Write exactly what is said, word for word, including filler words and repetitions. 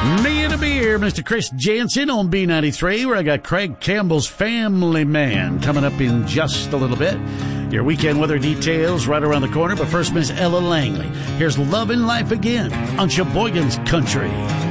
Me and a beer, Mister Chris Jansen on B ninety-three, where I got Craig Campbell's Family Man coming up in just a little bit. Your weekend weather details right around the corner, but first, Miss Ella Langley. Here's Love and Life Again on Sheboygan's Country.